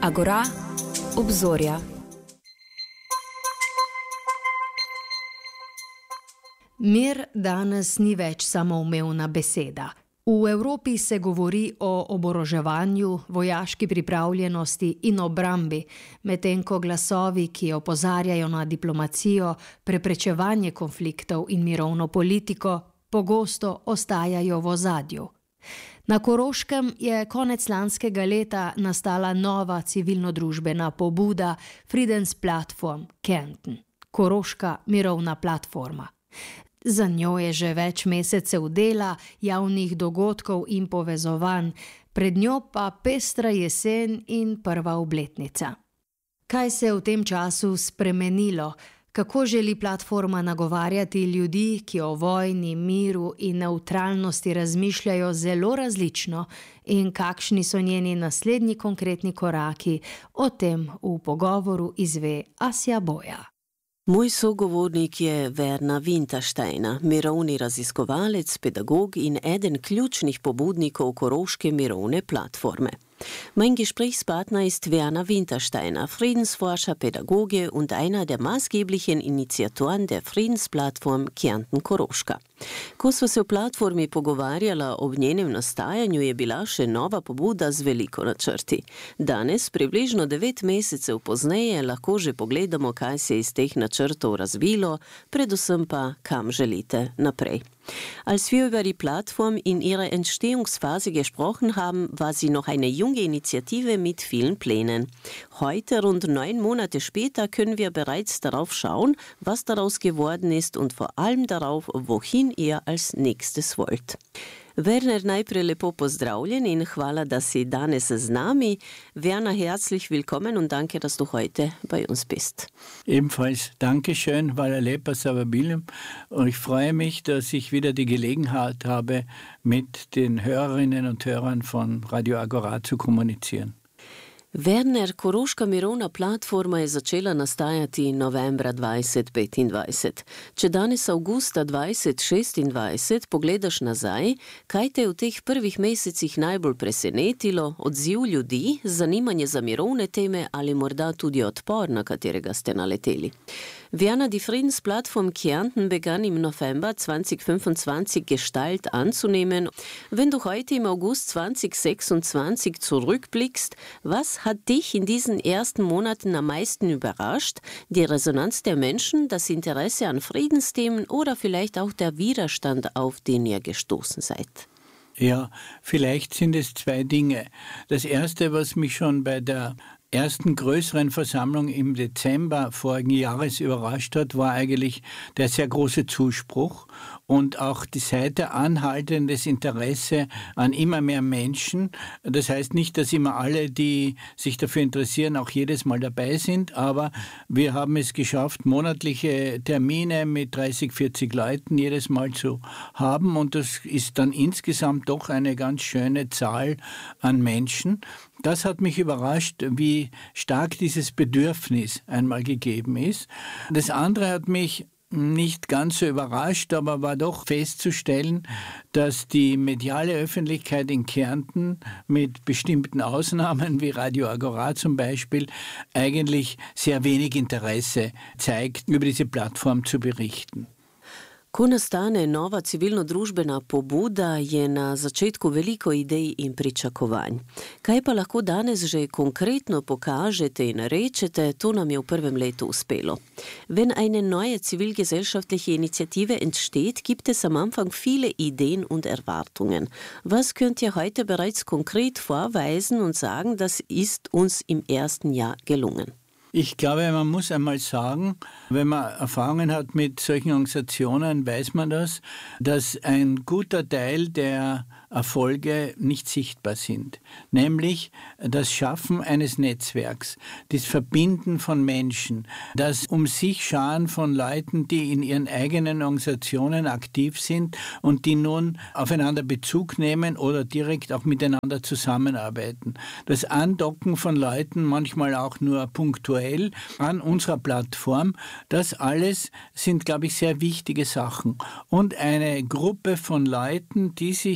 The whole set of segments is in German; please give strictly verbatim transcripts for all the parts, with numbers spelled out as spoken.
Agora, obzorja. Mir danes ni več samoumevna beseda. V Evropi se govori o oboroževanju, vojaški pripravljenosti in obrambi, medtem ko glasovi, ki opozarjajo na diplomacijo, preprečevanje konfliktov in mirovno politiko, pogosto ostajajo v ozadju. Na Koroškem je konec lanskega leta nastala nova civilno-družbena pobuda Freedom's Platform Kärnten, Koroška mirovna platforma. Za njo je že več mesecev dela, javnih dogodkov in povezovanj, pred njo pa pestra jesen in prva obletnica. Kaj se je v tem času spremenilo? Kako želi platforma nagovarjati ljudi, ki o vojni, miru in nevtralnosti razmišljajo zelo različno, in kakšni so njeni naslednji konkretni koraki? O tem v pogovoru izve Asja Boja. Moj sogovornik je Werner Wintersteiner, mirovni raziskovalec, pedagog in eden ključnih pobudnikov Koroške mirovne platforme. Mein Gesprächspartner ist Werner Wintersteiner, Friedensforscher, Pädagoge und einer der maßgeblichen Initiatoren der Friedensplattform Kärnten Koroška. Ko sva se v platformi pogovarjala ob njenem nastajanju, je bila še nova pobuda z veliko načrti. Danes, približno devet mesecev pozneje, lahko že pogledamo, kaj se je iz teh načrtov razvilo, predvsem pa, kam želite naprej. Als wir über die Plattform in ihrer Entstehungsphase gesprochen haben, war sie noch eine junge Initiative mit vielen Plänen. Heute, rund neun Monate später, können wir bereits darauf schauen, was daraus geworden ist und vor allem darauf, wohin ihr als nächstes wollt. Werner, najprej lepo pozdravljen in hvala, da si danes z nami. Werner, herzlich willkommen und danke, dass du heute bei uns bist. Ebenfalls Dankeschön, hvala lepa za vabilem. Und ich freue mich, dass ich wieder die Gelegenheit habe, mit den Hörerinnen und Hörern von Radio Agora zu kommunizieren. Werner, Koroška mirovna platforma je začela nastajati novembra dvajset petindvajset. Če danes avgusta dvajset šestindvajset pogledaš nazaj, kaj te je v teh prvih mesecih najbolj presenetilo, odziv ljudi, zanimanje za mirovne teme ali morda tudi odpor, na katerega ste naleteli? Werner, die Friedensplattform Kärnten begann im November zwanzig fünfundzwanzig Gestalt anzunehmen. Wenn du heute im August zwanzig sechsundzwanzig zurückblickst, was hat dich in diesen ersten Monaten am meisten überrascht? Die Resonanz der Menschen, das Interesse an Friedensthemen oder vielleicht auch der Widerstand, auf den ihr gestoßen seid? Ja, vielleicht sind es zwei Dinge. Das erste, was mich schon bei der ersten größeren Versammlung im Dezember vorigen Jahres überrascht hat, war eigentlich der sehr große Zuspruch und auch die Seite anhaltendes Interesse an immer mehr Menschen. Das heißt nicht, dass immer alle, die sich dafür interessieren, auch jedes Mal dabei sind, aber wir haben es geschafft, monatliche Termine mit dreißig, vierzig Leuten jedes Mal zu haben, und das ist dann insgesamt doch eine ganz schöne Zahl an Menschen. Das hat mich überrascht, wie stark dieses Bedürfnis einmal gegeben ist. Das andere hat mich nicht ganz so überrascht, aber war doch festzustellen, dass die mediale Öffentlichkeit in Kärnten mit bestimmten Ausnahmen wie Radio Agora zum Beispiel eigentlich sehr wenig Interesse zeigt, über diese Plattform zu berichten. Ko nastane nova civilno-družbena pobuda, je na začetku veliko idej in pričakovanj. Kaj pa lahko danes že konkretno pokažete in rečete, to nam je v prvem letu uspelo. Wenn eine neue zivilgesellschaftliche Initiative entsteht, gibt es am Anfang viele Ideen und Erwartungen. Was könnt ihr heute bereits konkret vorweisen und sagen, das ist uns im ersten Jahr gelungen? Ich glaube, man muss einmal sagen, wenn man Erfahrungen hat mit solchen Organisationen, weiß man das, dass ein guter Teil der Erfolge nicht sichtbar sind. Nämlich das Schaffen eines Netzwerks, das Verbinden von Menschen, das um sich Scharen von Leuten, die in ihren eigenen Organisationen aktiv sind und die nun aufeinander Bezug nehmen oder direkt auch miteinander zusammenarbeiten. Das Andocken von Leuten, manchmal auch nur punktuell, an unserer Plattform, das alles sind, glaube ich, sehr wichtige Sachen. Und eine Gruppe von Leuten, die sich jetzt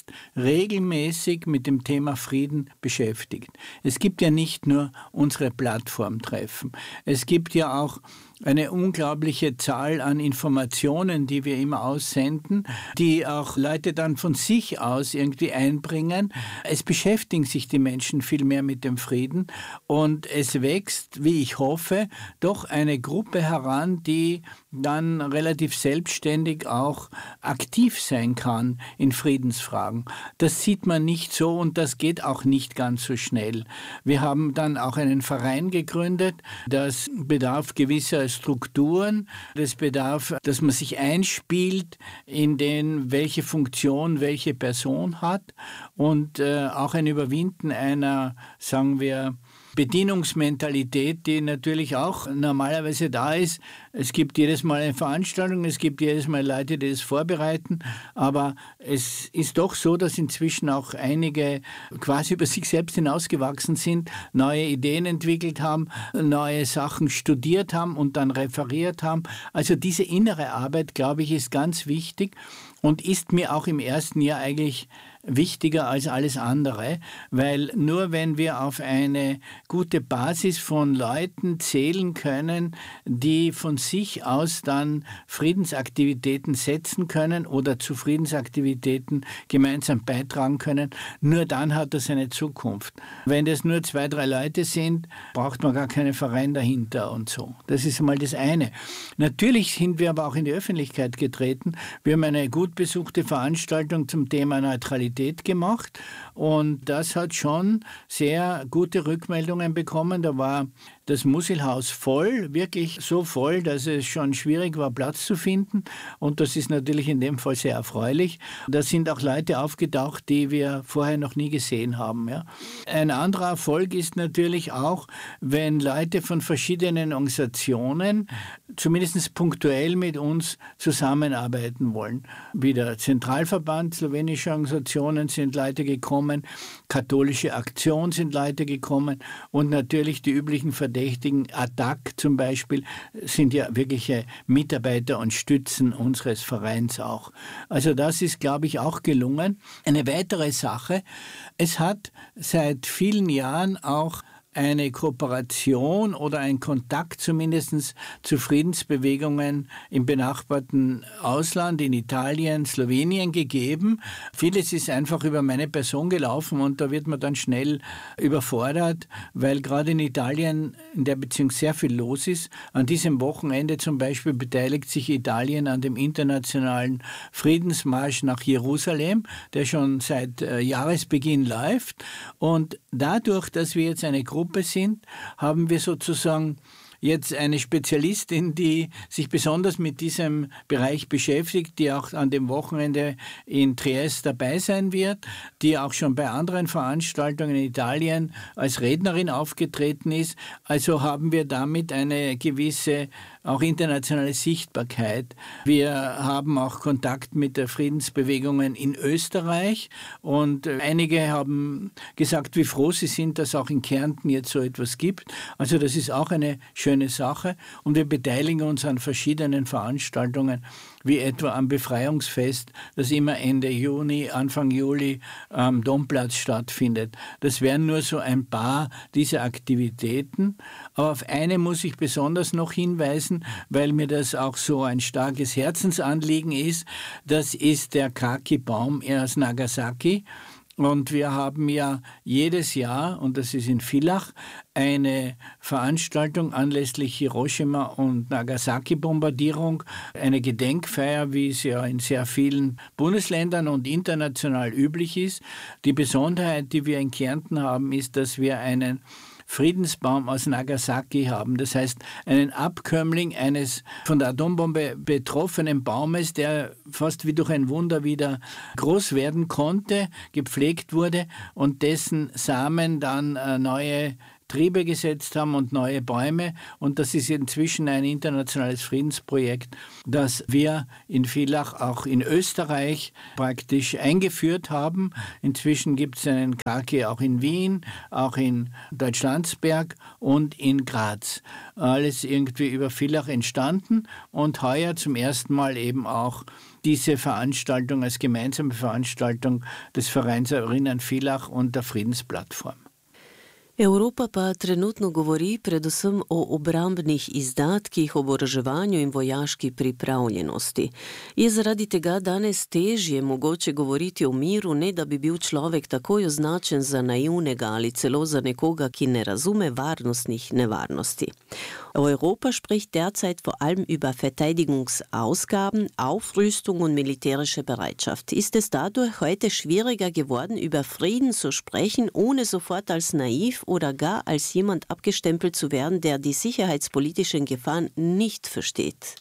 jetzt regelmäßig mit dem Thema Frieden beschäftigt. Es gibt ja nicht nur unsere Plattformtreffen. Es gibt ja auch eine unglaubliche Zahl an Informationen, die wir immer aussenden, die auch Leute dann von sich aus irgendwie einbringen. Es beschäftigen sich die Menschen viel mehr mit dem Frieden und es wächst, wie ich hoffe, doch eine Gruppe heran, die dann relativ selbstständig auch aktiv sein kann in Friedensfragen. Das sieht man nicht so und das geht auch nicht ganz so schnell. Wir haben dann auch einen Verein gegründet, das bedarf gewisser Strukturen, das bedarf, dass man sich einspielt in den, welche Funktion welche Person hat und äh, auch ein Überwinden einer, sagen wir, Bedienungsmentalität, die natürlich auch normalerweise da ist. Es gibt jedes Mal eine Veranstaltung, es gibt jedes Mal Leute, die das vorbereiten, aber es ist doch so, dass inzwischen auch einige quasi über sich selbst hinausgewachsen sind, neue Ideen entwickelt haben, neue Sachen studiert haben und dann referiert haben. Also diese innere Arbeit, glaube ich, ist ganz wichtig und ist mir auch im ersten Jahr eigentlich wichtiger als alles andere, weil nur wenn wir auf eine gute Basis von Leuten zählen können, die von sich aus dann Friedensaktivitäten setzen können oder zu Friedensaktivitäten gemeinsam beitragen können, nur dann hat das eine Zukunft. Wenn das nur zwei, drei Leute sind, braucht man gar keinen Verein dahinter und so. Das ist mal das eine. Natürlich sind wir aber auch in die Öffentlichkeit getreten. Wir haben eine gut besuchte Veranstaltung zum Thema Neutralität gemacht und das hat schon sehr gute Rückmeldungen bekommen. Da war das Musilhaus voll, wirklich so voll, dass es schon schwierig war, Platz zu finden und das ist natürlich in dem Fall sehr erfreulich. Da sind auch Leute aufgetaucht, die wir vorher noch nie gesehen haben. Ja. Ein anderer Erfolg ist natürlich auch, wenn Leute von verschiedenen Organisationen zumindest punktuell mit uns zusammenarbeiten wollen. Wie der Zentralverband slowenischer Organisationen sind Leute gekommen, Katholische Aktion sind Leute gekommen und natürlich die üblichen Verdächtigen, A T A C zum Beispiel, sind ja wirkliche Mitarbeiter und Stützen unseres Vereins auch. Also das ist, glaube ich, auch gelungen. Eine weitere Sache, es hat seit vielen Jahren auch eine Kooperation oder ein Kontakt zumindest zu Friedensbewegungen im benachbarten Ausland, in Italien, Slowenien gegeben. Vieles ist einfach über meine Person gelaufen und da wird man dann schnell überfordert, weil gerade in Italien in der Beziehung sehr viel los ist. An diesem Wochenende zum Beispiel beteiligt sich Italien an dem internationalen Friedensmarsch nach Jerusalem, der schon seit äh, Jahresbeginn läuft. Und dadurch, dass wir jetzt eine Gruppe sind, haben wir sozusagen jetzt eine Spezialistin, die sich besonders mit diesem Bereich beschäftigt, die auch an dem Wochenende in Triest dabei sein wird, die auch schon bei anderen Veranstaltungen in Italien als Rednerin aufgetreten ist. Also haben wir damit eine gewisse auch internationale Sichtbarkeit. Wir haben auch Kontakt mit der Friedensbewegungen in Österreich und einige haben gesagt, wie froh sie sind, dass auch in Kärnten jetzt so etwas gibt. Also das ist auch eine schöne Sache und wir beteiligen uns an verschiedenen Veranstaltungen, wie etwa am Befreiungsfest, das immer Ende Juni, Anfang Juli am Domplatz stattfindet. Das wären nur so ein paar dieser Aktivitäten. Aber auf eine muss ich besonders noch hinweisen, weil mir das auch so ein starkes Herzensanliegen ist. Das ist der Kaki-Baum aus Nagasaki. Und wir haben ja jedes Jahr, und das ist in Villach, eine Veranstaltung anlässlich Hiroshima- und Nagasaki-Bombardierung, eine Gedenkfeier, wie es ja in sehr vielen Bundesländern und international üblich ist. Die Besonderheit, die wir in Kärnten haben, ist, dass wir einen Friedensbaum aus Nagasaki haben. Das heißt, einen Abkömmling eines von der Atombombe betroffenen Baumes, der fast wie durch ein Wunder wieder groß werden konnte, gepflegt wurde und dessen Samen dann äh, neue Triebe gesetzt haben und neue Bäume. Und das ist inzwischen ein internationales Friedensprojekt, das wir in Villach auch in Österreich praktisch eingeführt haben. Inzwischen gibt es einen Kaki auch in Wien, auch in Deutschlandsberg und in Graz. Alles irgendwie über Villach entstanden und heuer zum ersten Mal eben auch diese Veranstaltung als gemeinsame Veranstaltung des Vereins Erinnern Villach und der Friedensplattform. Evropa pa trenutno govori predvsem o obrambnih izdatkih, oboroževanju in vojaški pripravljenosti. Je zaradi tega danes težje mogoče govoriti o miru, ne da bi bil človek takoj označen za naivnega ali celo za nekoga, ki ne razume varnostnih nevarnosti. Europa spricht derzeit vor allem über Verteidigungsausgaben, Aufrüstung und militärische Bereitschaft. Ist es dadurch heute schwieriger geworden, über Frieden zu sprechen, ohne sofort als naiv oder gar als jemand abgestempelt zu werden, der die sicherheitspolitischen Gefahren nicht versteht?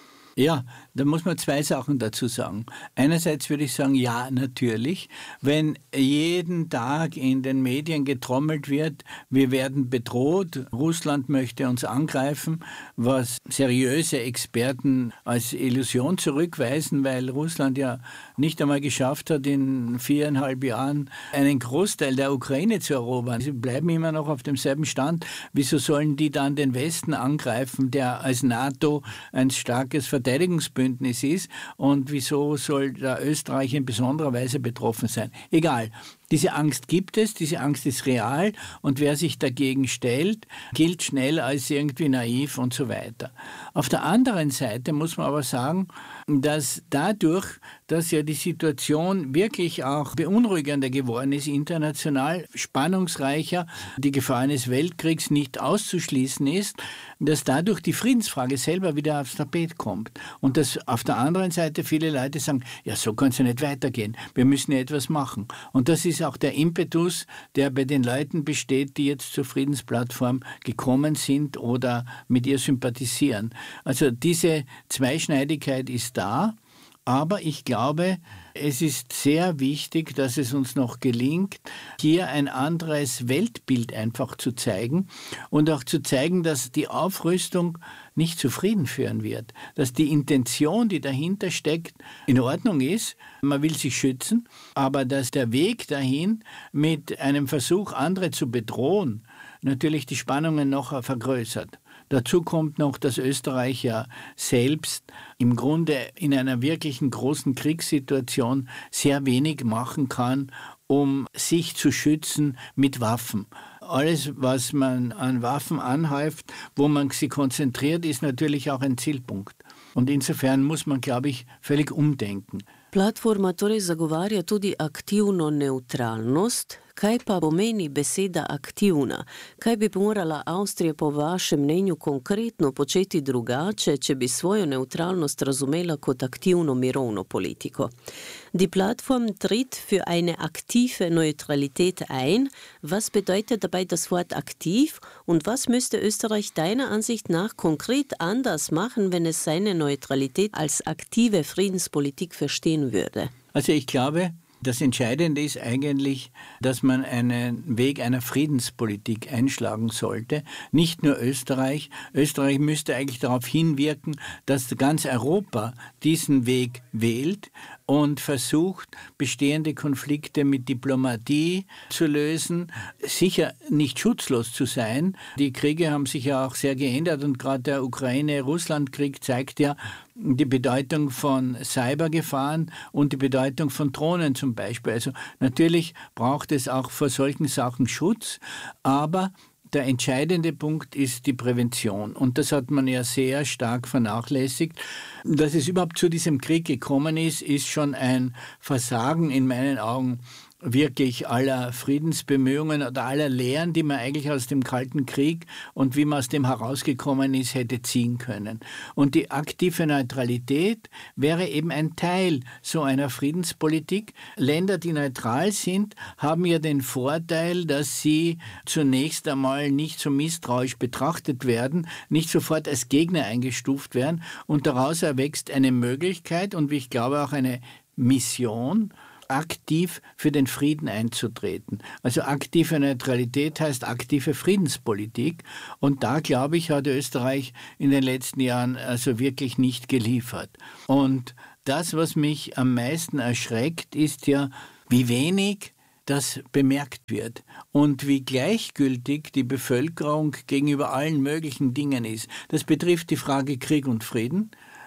Ja, da muss man zwei Sachen dazu sagen. Einerseits würde ich sagen, ja, natürlich. Wenn jeden Tag in den Medien getrommelt wird, wir werden bedroht, Russland möchte uns angreifen, was seriöse Experten als Illusion zurückweisen, weil Russland ja nicht einmal geschafft hat, in viereinhalb Jahren einen Großteil der Ukraine zu erobern. Sie bleiben immer noch auf demselben Stand. Wieso sollen die dann den Westen angreifen, der als NATO ein starkes Verteidigungsbündnis ist, und wieso soll da Österreich in besonderer Weise betroffen sein? Egal. Diese Angst gibt es, diese Angst ist real, und wer sich dagegen stellt, gilt schnell als irgendwie naiv und so weiter. Auf der anderen Seite muss man aber sagen, dass dadurch, dass ja die Situation wirklich auch beunruhigender geworden ist, international spannungsreicher, die Gefahr eines Weltkriegs nicht auszuschließen ist, dass dadurch die Friedensfrage selber wieder aufs Tapet kommt. Und dass auf der anderen Seite viele Leute sagen, ja, so kann es ja nicht weitergehen, wir müssen ja etwas machen. Und das ist auch der Impetus, der bei den Leuten besteht, die jetzt zur Friedensplattform gekommen sind oder mit ihr sympathisieren. Also diese Zweischneidigkeit ist da. Aber ich glaube, es ist sehr wichtig, dass es uns noch gelingt, hier ein anderes Weltbild einfach zu zeigen und auch zu zeigen, dass die Aufrüstung nicht zu Frieden führen wird. Dass die Intention, die dahinter steckt, in Ordnung ist. Man will sich schützen, aber dass der Weg dahin mit einem Versuch, andere zu bedrohen, natürlich die Spannungen noch vergrößert. Dazu kommt noch, dass Österreich ja selbst im Grunde in einer wirklichen großen Kriegssituation sehr wenig machen kann, um sich zu schützen mit Waffen. Alles, was man an Waffen anhäuft, wo man sich konzentriert, ist natürlich auch ein Zielpunkt. Und insofern muss man, glaube ich, völlig umdenken. Platforma torej zagovarja tudi aktivno neutralnost. Kaj pa pomeni beseda aktivna? Kaj bi morala Avstrija po vašem mnenju konkretno početi drugače, če bi svojo neutralnost razumela kot aktivno mirovno politiko? Die Plattform tritt für eine aktive Neutralität ein. Was bedeutet dabei das Wort aktiv und was müsste Österreich deiner Ansicht nach konkret anders machen, wenn es seine Neutralität als aktive Friedenspolitik verstehen würde? Also ich glaube, das Entscheidende ist eigentlich, dass man einen Weg einer Friedenspolitik einschlagen sollte. Nicht nur Österreich. Österreich müsste eigentlich darauf hinwirken, dass ganz Europa diesen Weg wählt und versucht, bestehende Konflikte mit Diplomatie zu lösen, sicher nicht schutzlos zu sein. Die Kriege haben sich ja auch sehr geändert und gerade der Ukraine-Russland-Krieg zeigt ja die Bedeutung von Cybergefahren und die Bedeutung von Drohnen zum Beispiel. Also natürlich braucht es auch vor solchen Sachen Schutz, aber der entscheidende Punkt ist die Prävention. Und das hat man ja sehr stark vernachlässigt. Dass es überhaupt zu diesem Krieg gekommen ist, ist schon ein Versagen in meinen Augen wirklich aller Friedensbemühungen oder aller Lehren, die man eigentlich aus dem Kalten Krieg und wie man aus dem herausgekommen ist, hätte ziehen können. Und die aktive Neutralität wäre eben ein Teil so einer Friedenspolitik. Länder, die neutral sind, haben ja den Vorteil, dass sie zunächst einmal nicht so misstrauisch betrachtet werden, nicht sofort als Gegner eingestuft werden, und daraus erwächst eine Möglichkeit und wie ich glaube auch eine Mission, aktiv für den Frieden einzutreten. Also aktive Neutralität heißt aktive Friedenspolitik, und da, glaube ich, hat Österreich in den letzten Jahren also wirklich nicht geliefert. Und das, was mich am meisten erschreckt, ist ja, wie wenig das bemerkt wird und wie gleichgültig die Bevölkerung gegenüber allen möglichen Dingen ist. Das betrifft die Frage Krieg und Frieden.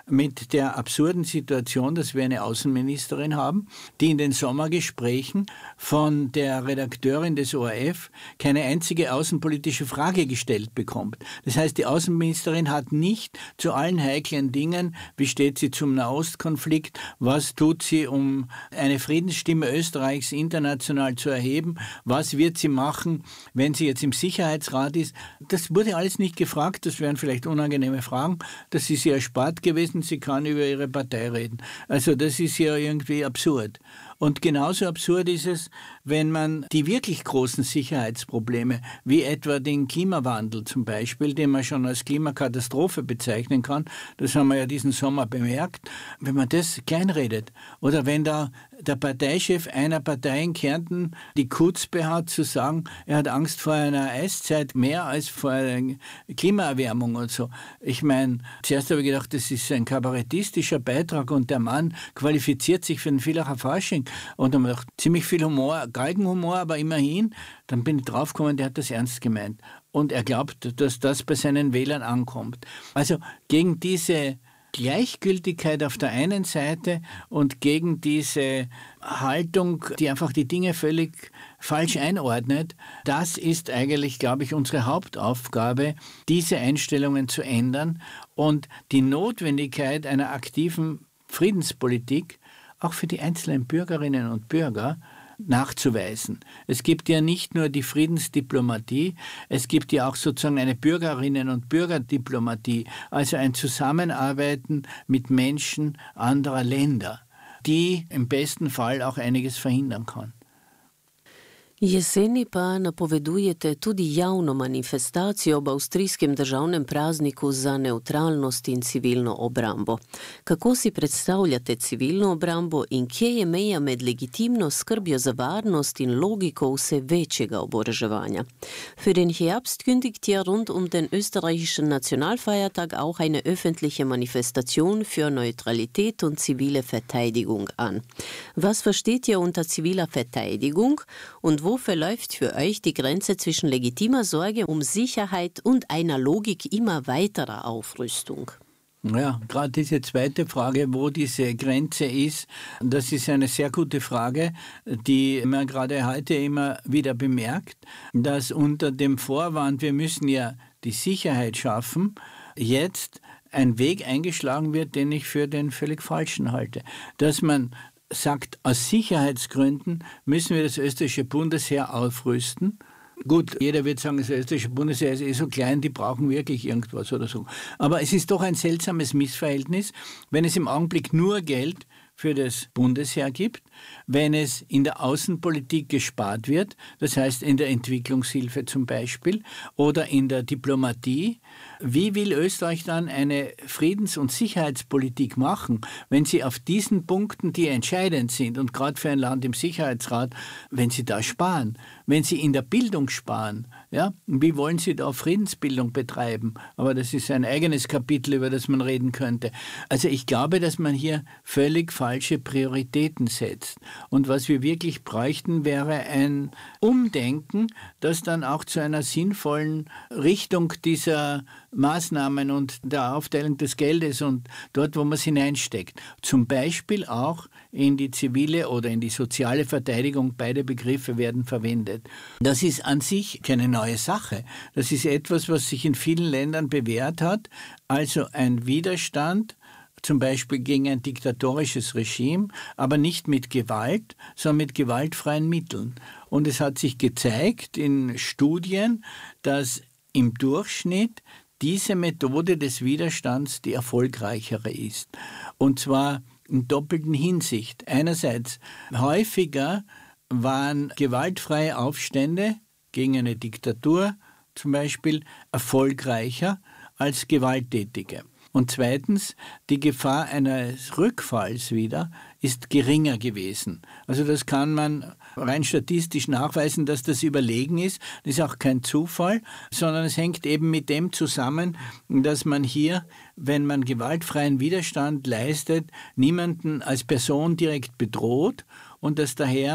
mit der absurden Situation, dass wir eine Außenministerin haben, die in den Sommergesprächen von der Redakteurin des O R F keine einzige außenpolitische Frage gestellt bekommt. Das heißt, die Außenministerin hat nicht zu allen heiklen Dingen, wie steht sie zum Nahostkonflikt, was tut sie, um eine Friedensstimme Österreichs international zu erheben, was wird sie machen, wenn sie jetzt im Sicherheitsrat ist. Das wurde alles nicht gefragt, das wären vielleicht unangenehme Fragen. Das ist ihr erspart gewesen, sie kann über ihre Partei reden. Also das ist ja irgendwie absurd. Und genauso absurd ist es, wenn man die wirklich großen Sicherheitsprobleme, wie etwa den Klimawandel zum Beispiel, den man schon als Klimakatastrophe bezeichnen kann, das haben wir ja diesen Sommer bemerkt, wenn man das kleinredet. Oder wenn da der Parteichef einer Partei in Kärnten die Chutzpe hat, zu sagen, er hat Angst vor einer Eiszeit mehr als vor einer Klimaerwärmung und so. Ich meine, zuerst habe ich gedacht, das ist ein kabarettistischer Beitrag und der Mann qualifiziert sich für den Villacher Fasching. Und dann habe ich gedacht, ziemlich viel Humor, Galgenhumor, aber immerhin. Dann bin ich draufgekommen, der hat das ernst gemeint. Und er glaubt, dass das bei seinen Wählern ankommt. Also gegen diese Gleichgültigkeit auf der einen Seite und gegen diese Haltung, die einfach die Dinge völlig falsch einordnet, das ist eigentlich, glaube ich, unsere Hauptaufgabe, diese Einstellungen zu ändern und die Notwendigkeit einer aktiven Friedenspolitik auch für die einzelnen Bürgerinnen und Bürger nachzuweisen. Es gibt ja nicht nur die Friedensdiplomatie, es gibt ja auch sozusagen eine Bürgerinnen- und Bürgerdiplomatie, also ein Zusammenarbeiten mit Menschen anderer Länder, die im besten Fall auch einiges verhindern kann. Jeseni pa napovedujete tudi javno manifestacijo ob avstrijskem državnem prazniku za neutralnost in civilno obrambo. Kako si predstavljate civilno obrambo in kje je meja med legitimno skrbjo za varnost in logiko vse večjega oboroževanja? Für den Herbst kündigt ja rund um den österreichischen Nationalfeiertag auch eine öffentliche Manifestation für Neutralität und zivile Verteidigung an. Was versteht ihr unter ziviler Verteidigung und wo verläuft für euch die Grenze zwischen legitimer Sorge um Sicherheit und einer Logik immer weiterer Aufrüstung? Ja, gerade diese zweite Frage, wo diese Grenze ist, das ist eine sehr gute Frage, die man gerade heute immer wieder bemerkt, dass unter dem Vorwand, wir müssen ja die Sicherheit schaffen, jetzt ein Weg eingeschlagen wird, den ich für den völlig falschen halte. Dass man sagt, aus Sicherheitsgründen müssen wir das österreichische Bundesheer aufrüsten. Gut, jeder wird sagen, das österreichische Bundesheer ist eh so klein, die brauchen wirklich irgendwas oder so. Aber es ist doch ein seltsames Missverhältnis, wenn es im Augenblick nur Geld für das Bundesheer gibt, wenn es in der Außenpolitik gespart wird, das heißt in der Entwicklungshilfe zum Beispiel oder in der Diplomatie. Wie will Österreich dann eine Friedens- und Sicherheitspolitik machen, wenn sie auf diesen Punkten, die entscheidend sind und gerade für ein Land im Sicherheitsrat, wenn sie da sparen, wenn sie in der Bildung sparen, ja, wie wollen sie da Friedensbildung betreiben? Aber das ist ein eigenes Kapitel, über das man reden könnte. Also ich glaube, dass man hier völlig falsche Prioritäten setzt. Und was wir wirklich bräuchten, wäre ein Umdenken, das dann auch zu einer sinnvollen Richtung dieser Maßnahmen und der Aufteilung des Geldes und dort, wo man es hineinsteckt. Zum Beispiel auch in die zivile oder in die soziale Verteidigung. Beide Begriffe werden verwendet. Das ist an sich keine neue Sache. Das ist etwas, was sich in vielen Ländern bewährt hat. Also ein Widerstand, zum Beispiel gegen ein diktatorisches Regime, aber nicht mit Gewalt, sondern mit gewaltfreien Mitteln. Und es hat sich gezeigt in Studien, dass im Durchschnitt diese Methode des Widerstands die erfolgreichere ist. Und zwar in doppelten Hinsicht. Einerseits häufiger waren gewaltfreie Aufstände gegen eine Diktatur zum Beispiel erfolgreicher als gewalttätige. Und zweitens, die Gefahr eines Rückfalls wieder ist geringer gewesen. Also das kann man rein statistisch nachweisen, dass das überlegen ist. Das ist auch kein Zufall, sondern es hängt eben mit dem zusammen, dass man hier, wenn man gewaltfreien Widerstand leistet, niemanden als Person direkt bedroht und dass daher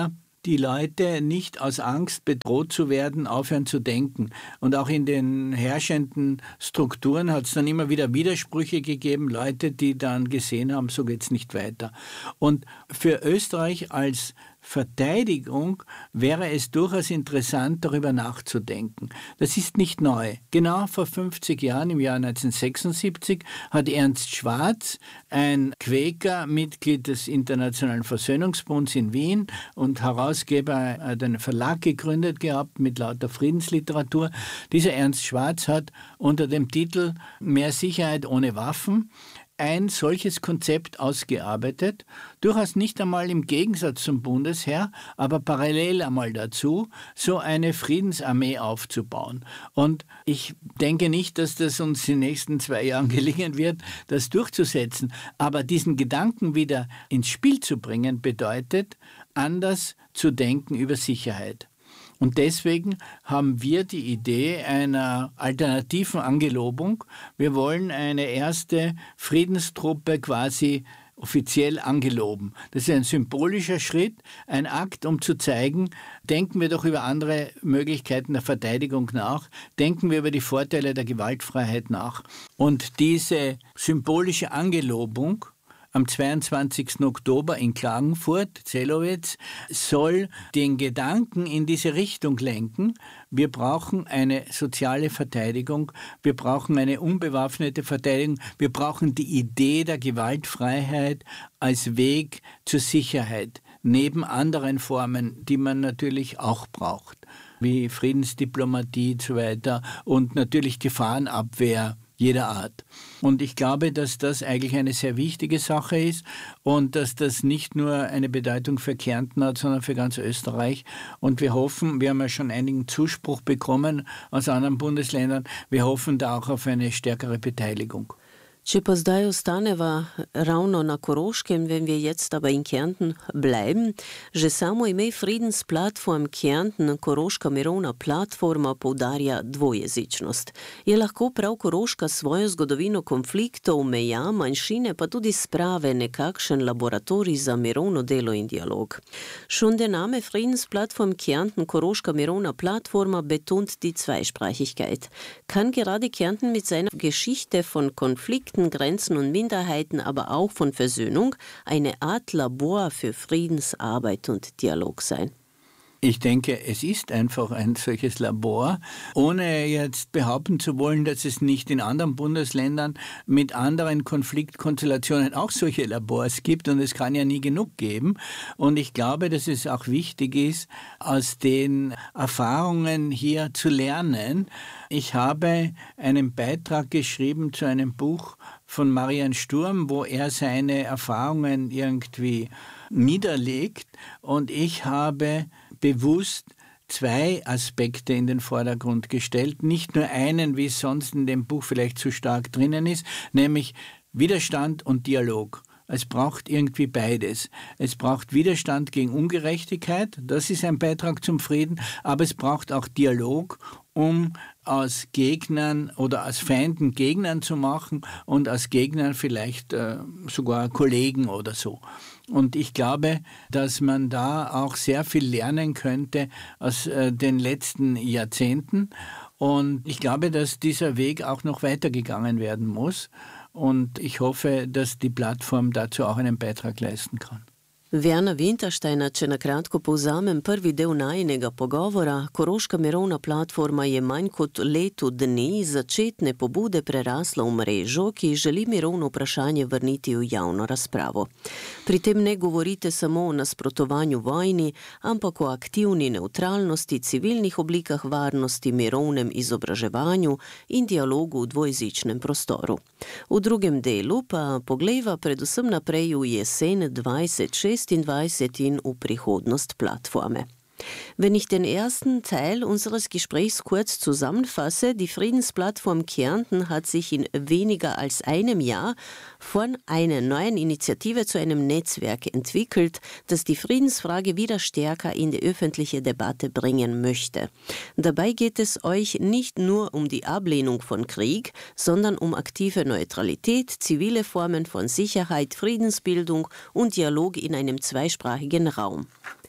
die Leute nicht aus Angst bedroht zu werden, aufhören zu denken. Und auch in den herrschenden Strukturen hat es dann immer wieder Widersprüche gegeben, Leute, die dann gesehen haben, so geht es nicht weiter. Und für Österreich als Verteidigung wäre es durchaus interessant, darüber nachzudenken. Das ist nicht neu. Genau vor fünfzig Jahren, im Jahr neunzehnhundertsechsundsiebzig, hat Ernst Schwarz, ein Quäker, Mitglied des Internationalen Versöhnungsbunds in Wien und Herausgeber, hat einen Verlag gegründet gehabt mit lauter Friedensliteratur. Dieser Ernst Schwarz hat unter dem Titel Mehr Sicherheit ohne Waffen ein solches Konzept ausgearbeitet, durchaus nicht einmal im Gegensatz zum Bundesheer, aber parallel einmal dazu, so eine Friedensarmee aufzubauen. Und ich denke nicht, dass das uns in den nächsten zwei Jahren gelingen wird, das durchzusetzen. Aber diesen Gedanken wieder ins Spiel zu bringen, bedeutet, anders zu denken über Sicherheit. Und deswegen haben wir die Idee einer alternativen Angelobung. Wir wollen eine erste Friedenstruppe quasi offiziell angeloben. Das ist ein symbolischer Schritt, ein Akt, um zu zeigen, denken wir doch über andere Möglichkeiten der Verteidigung nach, denken wir über die Vorteile der Gewaltfreiheit nach. Und diese symbolische Angelobung am zweiundzwanzigsten Oktober in Klagenfurt, Zellowitz, soll den Gedanken in diese Richtung lenken. Wir brauchen eine soziale Verteidigung, wir brauchen eine unbewaffnete Verteidigung, wir brauchen die Idee der Gewaltfreiheit als Weg zur Sicherheit, neben anderen Formen, die man natürlich auch braucht, wie Friedensdiplomatie und so weiter und natürlich Gefahrenabwehr jeder Art. Und ich glaube, dass das eigentlich eine sehr wichtige Sache ist und dass das nicht nur eine Bedeutung für Kärnten hat, sondern für ganz Österreich. Und wir hoffen, wir haben ja schon einigen Zuspruch bekommen aus anderen Bundesländern, wir hoffen da auch auf eine stärkere Beteiligung. Če pa zdaj ostaneva ravno na Koroškem, wenn wir jetzt aber in Kärnten bleiben, že samo ime Friedensplatform Kärnten, Koroška mirovna platforma, poudarja dvojezičnost. Je lahko prav Koroška svojo zgodovino konfliktov, meja, manjšine, pa tudi sprave nekakšen laboratorij za mirovno delo in dialog. Schon der Name Friedensplattform Kärnten, Koroška mirovna Plattforma, betont die Zweisprachigkeit. Kann gerade Kärnten mit seiner Geschichte von Konflikten, Grenzen und Minderheiten, aber auch von Versöhnung, eine Art Labor für Friedensarbeit und Dialog sein? Ich denke, es ist einfach ein solches Labor, ohne jetzt behaupten zu wollen, dass es nicht in anderen Bundesländern mit anderen Konfliktkonstellationen auch solche Labors gibt und es kann ja nie genug geben. Und ich glaube, dass es auch wichtig ist, aus den Erfahrungen hier zu lernen. Ich habe einen Beitrag geschrieben zu einem Buch von Marian Sturm, wo er seine Erfahrungen irgendwie niederlegt und ich habe bewusst zwei Aspekte in den Vordergrund gestellt, nicht nur einen, wie es sonst in dem Buch vielleicht zu stark drinnen ist, nämlich Widerstand und Dialog. Es braucht irgendwie beides. Es braucht Widerstand gegen Ungerechtigkeit, das ist ein Beitrag zum Frieden, aber es braucht auch Dialog, um aus Gegnern oder aus Feinden Gegnern zu machen und aus Gegnern vielleicht äh, sogar Kollegen oder so. Und ich glaube, dass man da auch sehr viel lernen könnte aus äh, den letzten Jahrzehnten. Und ich glaube, dass dieser Weg auch noch weitergegangen werden muss. Und ich hoffe, dass die Plattform dazu auch einen Beitrag leisten kann. Werner Wintersteiner, če na kratko povzamem prvi del najinega pogovora, Koroška mirovna platforma je manj kot letu dni začetne pobude prerasla v mrežo, ki želi mirovno vprašanje vrniti v javno razpravo. Pri tem ne govorite samo o nasprotovanju vojni, ampak o aktivni nevtralnosti, civilnih oblikah varnosti, mirovnem izobraževanju in dialogu v dvojezičnem prostoru. V drugem delu pa poglejva predvsem naprej v jesen dvajset šestindvajset in v prihodnost Plattforme. Wenn ich den ersten Teil unseres Gesprächs kurz zusammenfasse, die Friedensplattform Kärnten hat sich in weniger als einem Jahr von einer neuen Initiative zu einem Netzwerk entwickelt, das die Friedensfrage wieder stärker in die öffentliche Debatte bringen möchte. Dabei geht es euch nicht nur um die Ablehnung von Krieg, sondern um aktive Neutralität, zivile Formen von Sicherheit, Friedensbildung und Dialog in einem zweisprachigen Raum.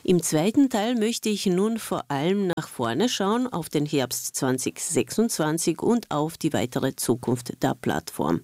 Im zweiten Teil möchte ich nun vor allem nach vorne schauen, auf den Herbst zweitausendsechsundzwanzig und auf die weitere Zukunft der Plattform.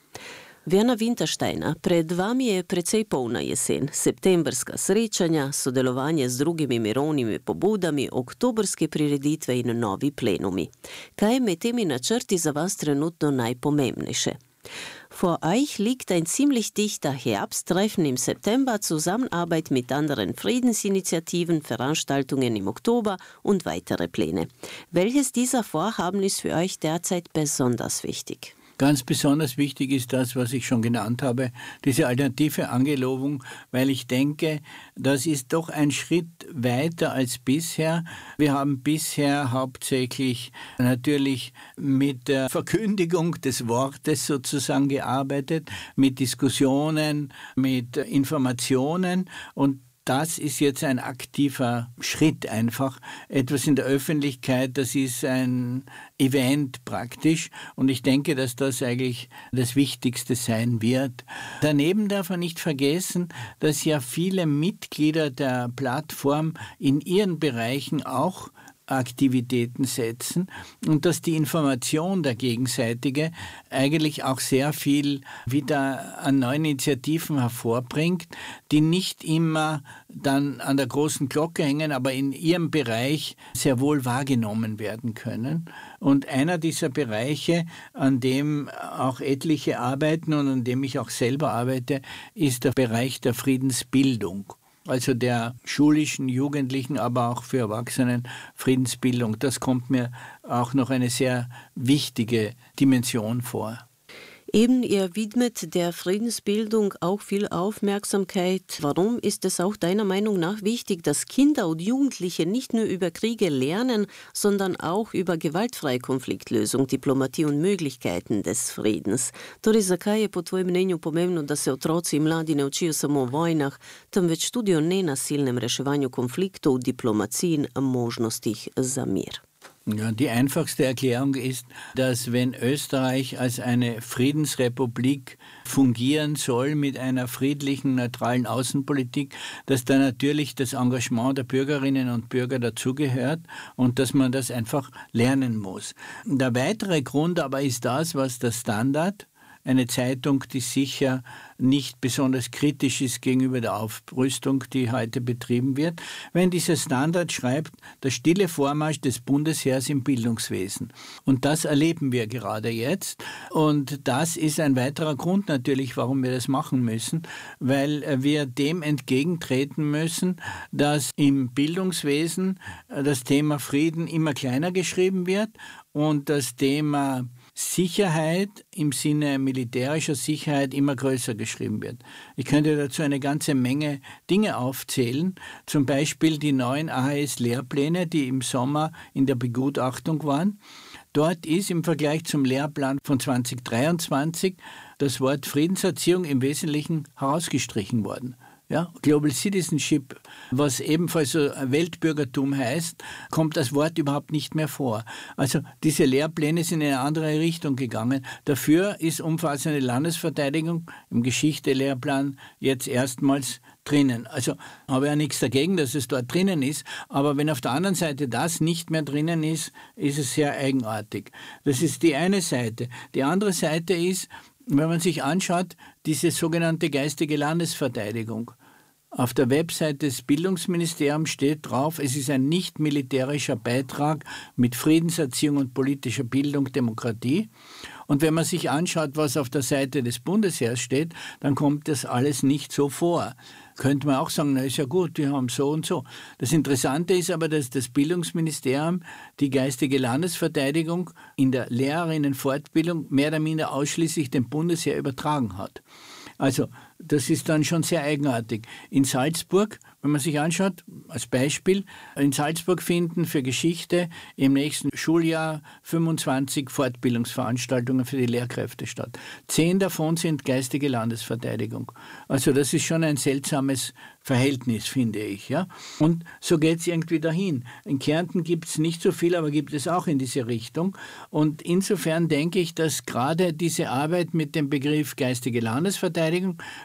Werner Wintersteiner, pred vami je precej polna jesen, septembrska srečanja, sodelovanje z drugimi mirovnimi pobudami, oktobrske prireditve in novi plenumi. Kaj je med temi načrti za vas trenutno najpomembnejše? Vor euch liegt ein ziemlich dichter Herbsttreffen im September, Zusammenarbeit mit anderen Friedensinitiativen, Veranstaltungen im Oktober und weitere Pläne. Welches dieser Vorhaben ist für euch derzeit besonders wichtig? Ganz besonders wichtig ist das, was ich schon genannt habe, diese alternative Angelobung, weil ich denke, das ist doch ein Schritt weiter als bisher. Wir haben bisher hauptsächlich natürlich mit der Verkündigung des Wortes sozusagen gearbeitet, mit Diskussionen, mit Informationen, und das ist jetzt ein aktiver Schritt einfach. Etwas in der Öffentlichkeit, das ist ein Event praktisch, und ich denke, dass das eigentlich das Wichtigste sein wird. Daneben darf man nicht vergessen, dass ja viele Mitglieder der Plattform in ihren Bereichen auch Aktivitäten setzen und dass die Information der gegenseitige eigentlich auch sehr viel wieder an neuen Initiativen hervorbringt, die nicht immer dann an der großen Glocke hängen, aber in ihrem Bereich sehr wohl wahrgenommen werden können. Und einer dieser Bereiche, an dem auch etliche arbeiten und an dem ich auch selber arbeite, ist der Bereich der Friedensbildung. Also der schulischen, jugendlichen, aber auch für Erwachsenen Friedensbildung. Das kommt mir auch noch eine sehr wichtige Dimension vor. Eben, ihr widmet der Friedensbildung auch viel Aufmerksamkeit. Warum ist es auch deiner Meinung nach wichtig, dass Kinder und Jugendliche nicht nur über Kriege lernen, sondern auch über gewaltfreie Konfliktlösung, Diplomatie und Möglichkeiten des Friedens? Torej, zakaj je po tvojem mnenju pomembno, da se otroci in mladi ne učijo samo o vojnah, temveč tudi o nenasilnem reševanju konfliktov, diplomaciji in možnostih za mir? Ja, die einfachste Erklärung ist, dass wenn Österreich als eine Friedensrepublik fungieren soll mit einer friedlichen, neutralen Außenpolitik, dass da natürlich das Engagement der Bürgerinnen und Bürger dazugehört und dass man das einfach lernen muss. Der weitere Grund aber ist das, was der Standard, eine Zeitung, die sicher nicht besonders kritisch ist gegenüber der Aufrüstung, die heute betrieben wird, wenn dieser Standard schreibt, der stille Vormarsch des Bundesheers im Bildungswesen. Und das erleben wir gerade jetzt. Und das ist ein weiterer Grund natürlich, warum wir das machen müssen, weil wir dem entgegentreten müssen, dass im Bildungswesen das Thema Frieden immer kleiner geschrieben wird und das Thema Sicherheit im Sinne militärischer Sicherheit immer größer geschrieben wird. Ich könnte dazu eine ganze Menge Dinge aufzählen, zum Beispiel die neuen A H S-Lehrpläne, die im Sommer in der Begutachtung waren. Dort ist im Vergleich zum Lehrplan von zweitausenddreiundzwanzig das Wort Friedenserziehung im Wesentlichen herausgestrichen worden. Ja, Global Citizenship, was ebenfalls so Weltbürgertum heißt, kommt das Wort überhaupt nicht mehr vor. Also diese Lehrpläne sind in eine andere Richtung gegangen. Dafür ist umfassende Landesverteidigung im Geschichte-Lehrplan jetzt erstmals drinnen. Also habe ich ja nichts dagegen, dass es dort drinnen ist, aber wenn auf der anderen Seite das nicht mehr drinnen ist, ist es sehr eigenartig. Das ist die eine Seite. Die andere Seite ist, wenn man sich anschaut, diese sogenannte geistige Landesverteidigung. Auf der Website des Bildungsministeriums steht drauf, es ist ein nicht militärischer Beitrag mit Friedenserziehung und politischer Bildung, Demokratie. Und wenn man sich anschaut, was auf der Seite des Bundesheers steht, dann kommt das alles nicht so vor. Könnte man auch sagen, na ist ja gut, die haben so und so. Das Interessante ist aber, dass das Bildungsministerium die geistige Landesverteidigung in der Lehrerinnenfortbildung mehr oder minder ausschließlich dem Bundesheer übertragen hat. Also das ist dann schon sehr eigenartig. In Salzburg, wenn man sich anschaut, als Beispiel, in Salzburg finden für Geschichte im nächsten Schuljahr fünfundzwanzig Fortbildungsveranstaltungen für die Lehrkräfte statt. Zehn davon sind geistige Landesverteidigung. Also das ist schon ein seltsames Verhältnis, finde ich. Ja? Und so geht es irgendwie dahin. In Kärnten gibt es nicht so viel, aber gibt es auch in diese Richtung. Und insofern denke ich, dass gerade diese Arbeit mit dem Begriff geistige Landesverteidigung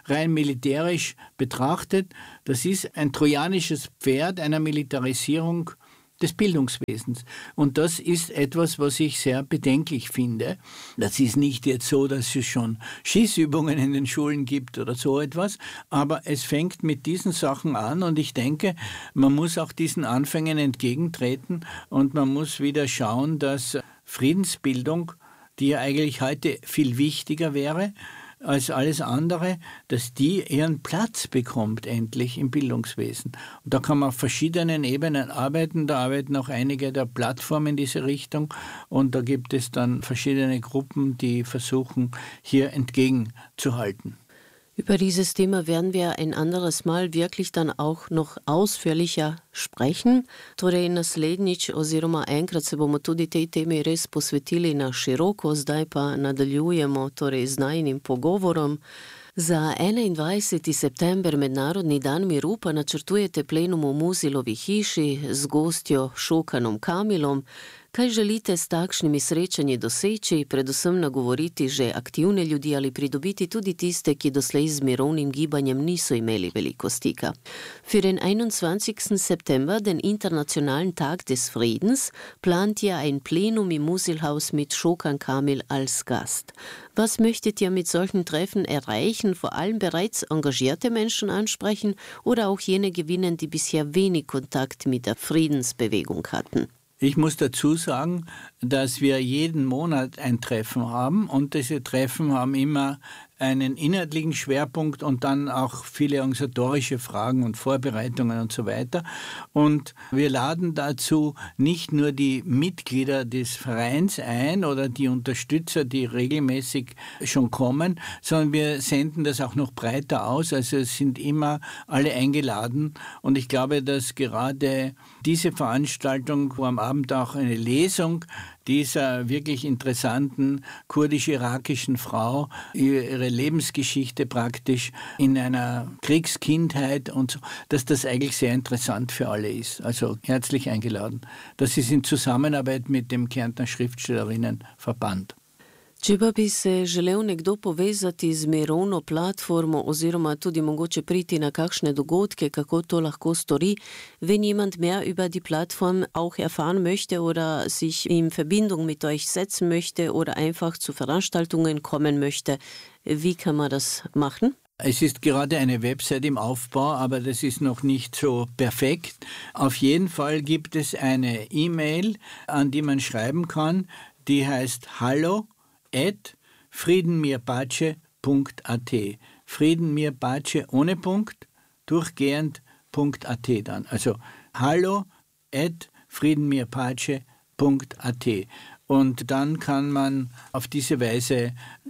rein militärisch betrachtet, das ist ein trojanisches Pferd einer Militarisierung des Bildungswesens. Und das ist etwas, was ich sehr bedenklich finde. Das ist nicht jetzt so, dass es schon Schießübungen in den Schulen gibt oder so etwas, aber es fängt mit diesen Sachen an und ich denke, man muss auch diesen Anfängen entgegentreten und man muss wieder schauen, dass Friedensbildung, die ja eigentlich heute viel wichtiger wäre als alles andere, dass die ihren Platz bekommt endlich im Bildungswesen. Und da kann man auf verschiedenen Ebenen arbeiten. Da arbeiten auch einige der Plattformen in diese Richtung. Und da gibt es dann verschiedene Gruppen, die versuchen, hier entgegenzuhalten. Über dieses Thema werden wir ein anderes Mal wirklich dann auch noch ausführlicher sprechen. Torej, naslednjič oziroma enkrat se bomo tudi tej temi res posvetili na široko, zdaj pa nadaljujemo torej z najinim pogovorom. Za enaindvajseti september, Mednarodni dan miru, pa načrtujete plenum v Muzilovi hiši z gostjo Šokanom Kamilom. Kaj želite s takšnimi srečanji doseči, predvsem nagovoriti že aktivne ljudi ali pridobiti tudi tiste, ki doslej z mirovnim gibanjem niso imeli veliko stika? Für den einundzwanzigsten September, den Internationalen Tag des Friedens, plant ihr ein Plenum im Musilhaus mit Šokan Kamil als Gast. Was möchtet ihr mit solchen Treffen erreichen? Vor allem bereits engagierte Menschen ansprechen oder auch jene gewinnen, die bisher wenig Kontakt mit der Friedensbewegung hatten? Ich muss dazu sagen, dass wir jeden Monat ein Treffen haben und diese Treffen haben immer einen inhaltlichen Schwerpunkt und dann auch viele organisatorische Fragen und Vorbereitungen und so weiter. Und wir laden dazu nicht nur die Mitglieder des Vereins ein oder die Unterstützer, die regelmäßig schon kommen, sondern wir senden das auch noch breiter aus. Also es sind immer alle eingeladen und ich glaube, dass gerade diese Veranstaltung, wo am Abend auch eine Lesung dieser wirklich interessanten kurdisch-irakischen Frau, ihre Lebensgeschichte praktisch in einer Kriegskindheit und so, dass das eigentlich sehr interessant für alle ist. Also herzlich eingeladen. Das ist in Zusammenarbeit mit dem Kärntner Schriftstellerinnenverband. Če pa bi se želel nekdo povezati z mirovno platformo oziroma tudi mogoče priti na kakšne dogodke, kako to lahko stori, wenn jemand mehr über die Plattform auch erfahren möchte oder sich in Verbindung mit euch setzen möchte oder einfach zu Veranstaltungen kommen möchte, wie kann man das machen? Es ist gerade eine Website im Aufbau, aber das ist noch nicht so perfekt. Auf jeden Fall gibt es eine E-Mail, an die man schreiben kann, die heißt hallo at friedenmirpace punkt at. Friedenmirpace ohne Punkt, durchgehend .at dann. Also hallo at friedenmirpace punkt at. Und dann kann man auf diese Weise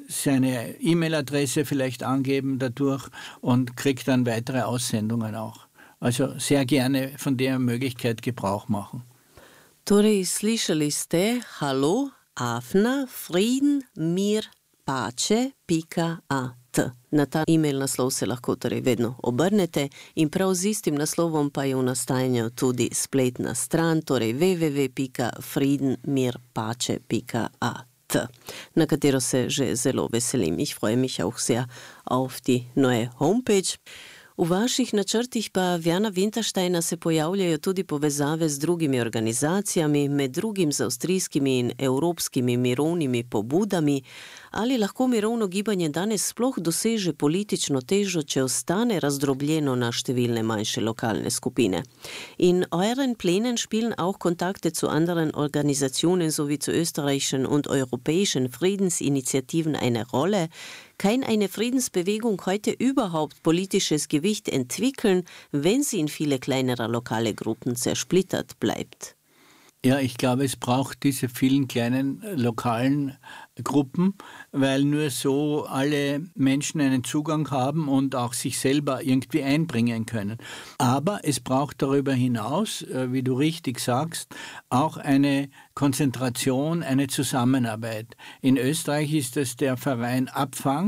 seine E-Mail-Adresse vielleicht angeben dadurch und kriegt dann weitere Aussendungen auch. Also sehr gerne von der Möglichkeit Gebrauch machen. Torej, slišali ste hallo afna friedenmirpace pika at. Na ta e-mail naslov se lahko torej vedno obrnete in prav z istim naslovom pa je v nastajanju tudi spletna stran, torej w w w pika friedenmirpace pika at, na katero se že zelo veselim. Ich freue mich auch sehr auf die neue Homepage. V vaših načrtih pa Werna Wintersteina se pojavljajo tudi povezave z drugimi organizacijami, med drugim z avstrijskimi in evropskimi mirovnimi pobudami. Ali lahko mirovno gibanje danes sploh doseže politično težo, če ostane razdrobljeno na številne manjše lokalne skupine? In euren Plänen spielen auch Kontakte zu anderen Organisationen sowie zu österreichischen und europäischen Friedensinitiativen eine Rolle? Kann eine Friedensbewegung heute überhaupt politisches Gewicht entwickeln, wenn sie in viele kleinere lokale Gruppen zersplittert bleibt? Ja, ich glaube, es braucht diese vielen kleinen lokalen Gruppen, weil nur so alle Menschen einen Zugang haben und auch sich selber irgendwie einbringen können. Aber es braucht darüber hinaus, wie du richtig sagst, auch eine Konzentration, eine Zusammenarbeit. In Österreich ist es der Verein Abfang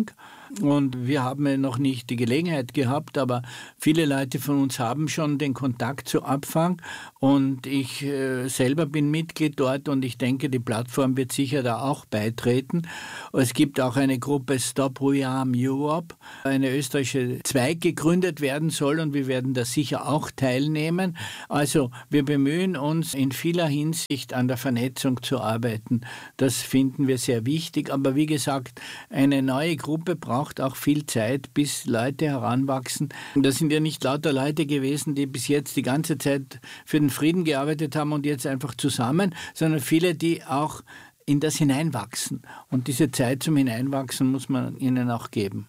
und wir haben noch nicht die Gelegenheit gehabt, aber viele Leute von uns haben schon den Kontakt zu Abfang und ich äh, selber bin Mitglied dort und ich denke, die Plattform wird sicher da auch beitreten. Es gibt auch eine Gruppe Stop Rearm Europe, eine österreichische Zweig gegründet werden soll und wir werden da sicher auch teilnehmen. Also wir bemühen uns in vieler Hinsicht an der Vernetzung zu arbeiten. Das finden wir sehr wichtig, aber wie gesagt, eine neue Gruppe braucht auch viel Zeit, bis Leute heranwachsen. Und das sind ja nicht lauter Leute gewesen, die bis jetzt die ganze Zeit für den Frieden gearbeitet haben und jetzt einfach zusammen, sondern viele, die auch in das hineinwachsen. Und diese Zeit zum Hineinwachsen muss man ihnen auch geben.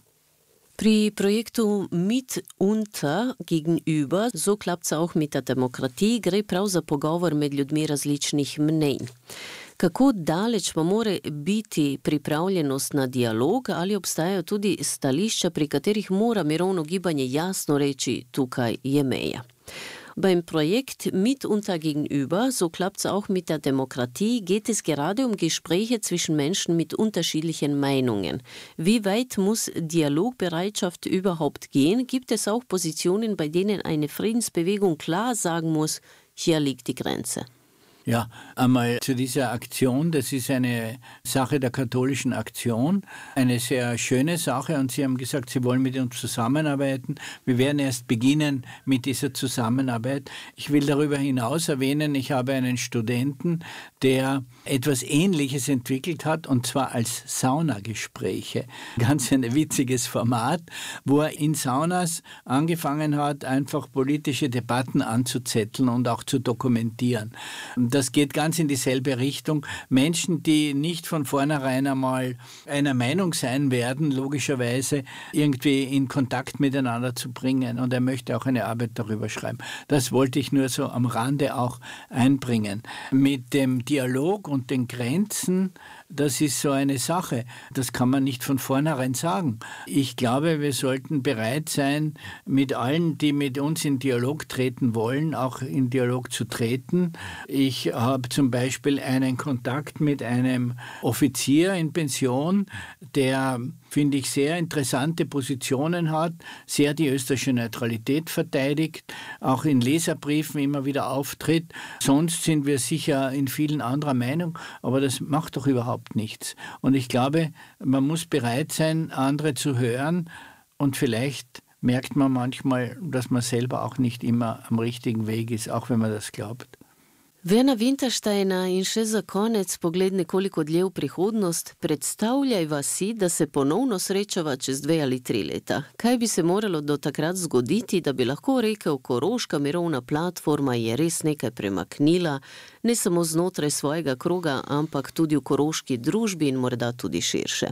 Pri projektu Mit unter gegenüber, so klappt's auch mit der Demokratie, gre prav za pogovor med ljudmi različnih mnenj. Kako daleč pa more biti pripravljenost na dialog ali obstajajo tudi stališča, pri katerih mora mirovno gibanje jasno reči, tukaj je meja? Beim Projekt Mit unter gegenüber, so klappt's auch mit der Demokratie, geht es gerade um Gespräche zwischen Menschen mit unterschiedlichen Meinungen. Wie weit muss Dialogbereitschaft überhaupt gehen? Gibt es auch Positionen, bei denen eine Friedensbewegung klar sagen muss, hier liegt die Grenze? Ja, einmal zu dieser Aktion, das ist eine Sache der katholischen Aktion, eine sehr schöne Sache und Sie haben gesagt, Sie wollen mit uns zusammenarbeiten. Wir werden erst beginnen mit dieser Zusammenarbeit. Ich will darüber hinaus erwähnen, ich habe einen Studenten, der etwas Ähnliches entwickelt hat und zwar als Saunagespräche. Ganz ein witziges Format, wo er in Saunas angefangen hat, einfach politische Debatten anzuzetteln und auch zu dokumentieren. Das geht ganz in dieselbe Richtung. Menschen, die nicht von vornherein einmal einer Meinung sein werden, logischerweise irgendwie in Kontakt miteinander zu bringen. Und er möchte auch eine Arbeit darüber schreiben. Das wollte ich nur so am Rande auch einbringen. Mit dem Dialog und den Grenzen, das ist so eine Sache. Das kann man nicht von vornherein sagen. Ich glaube, wir sollten bereit sein, mit allen, die mit uns in Dialog treten wollen, auch in Dialog zu treten. Ich habe zum Beispiel einen Kontakt mit einem Offizier in Pension, der, finde ich, sehr interessante Positionen hat, sehr die österreichische Neutralität verteidigt, auch in Leserbriefen immer wieder auftritt. Sonst sind wir sicher in vielen anderer Meinung, aber das macht doch überhaupt nichts. Und ich glaube, man muss bereit sein, andere zu hören und vielleicht merkt man manchmal, dass man selber auch nicht immer am richtigen Weg ist, auch wenn man das glaubt. Werna Wintersteina in še za konec pogled nekoliko dlje v prihodnost. Predstavljajva si, da se ponovno srečava čez dve ali tri leta. Kaj bi se moralo do takrat zgoditi, da bi lahko rekel, Koroška mirovna platforma je res nekaj premaknila, ne samo znotraj svojega kroga, ampak tudi v koroški družbi in morda tudi širše.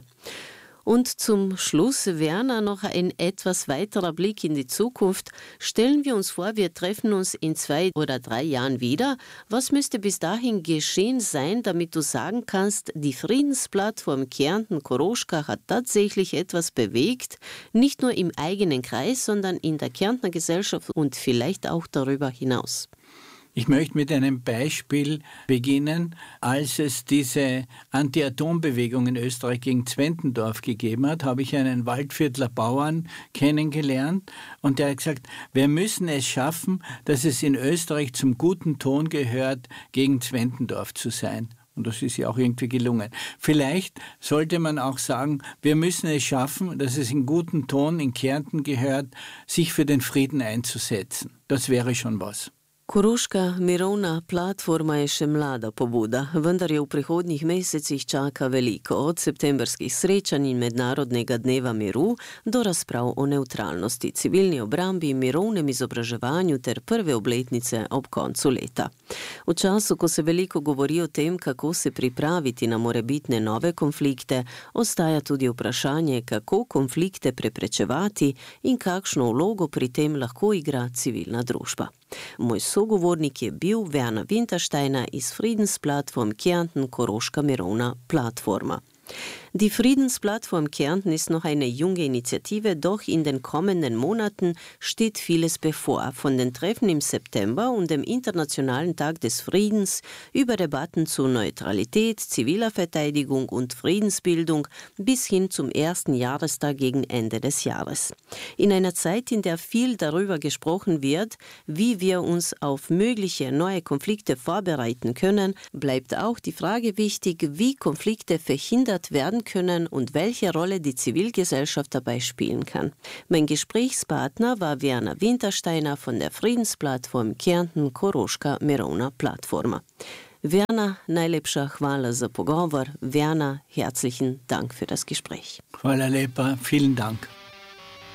Und zum Schluss, Werner, noch ein etwas weiterer Blick in die Zukunft. Stellen wir uns vor, wir treffen uns in zwei oder drei Jahren wieder. Was müsste bis dahin geschehen sein, damit du sagen kannst, die Friedensplattform Kärnten-Koroschka hat tatsächlich etwas bewegt, nicht nur im eigenen Kreis, sondern in der Kärntner Gesellschaft und vielleicht auch darüber hinaus? Ich möchte mit einem Beispiel beginnen. Als es diese Anti-Atom-Bewegung in Österreich gegen Zwentendorf gegeben hat, habe ich einen Waldviertler Bauern kennengelernt und der hat gesagt, wir müssen es schaffen, dass es in Österreich zum guten Ton gehört, gegen Zwentendorf zu sein. Und das ist ja auch irgendwie gelungen. Vielleicht sollte man auch sagen, wir müssen es schaffen, dass es in guten Ton in Kärnten gehört, sich für den Frieden einzusetzen. Das wäre schon was. Koroška mirovna platforma je še mlada pobuda, vendar je v prihodnjih mesecih čaka veliko, od septembrskih srečanj in mednarodnega dneva miru do razprav o nevtralnosti, civilni obrambi, mirovnem izobraževanju ter prve obletnice ob koncu leta. V času, ko se veliko govori o tem, kako se pripraviti na morebitne nove konflikte, ostaja tudi vprašanje, kako konflikte preprečevati in kakšno vlogo pri tem lahko igra civilna družba. Moj sogovornik je bil Werna Wintersteina iz Friedensplatform Kärnten Koroška mirovna platforma. Die Friedensplattform Kärnten ist noch eine junge Initiative, doch in den kommenden Monaten steht vieles bevor. Von den Treffen im September und dem Internationalen Tag des Friedens über Debatten zu Neutralität, ziviler Verteidigung und Friedensbildung bis hin zum ersten Jahrestag gegen Ende des Jahres. In einer Zeit, in der viel darüber gesprochen wird, wie wir uns auf mögliche neue Konflikte vorbereiten können, bleibt auch die Frage wichtig, wie Konflikte verhindert werden können und welche Rolle die Zivilgesellschaft dabei spielen kann. Mein Gesprächspartner war Werner Wintersteiner von der Friedensplattform Kärnten Koroška Mirovna Platforma. Werner, najlepša hvala za pogovor. Werner, herzlichen Dank für das Gespräch. Hvala lepa, vielen Dank.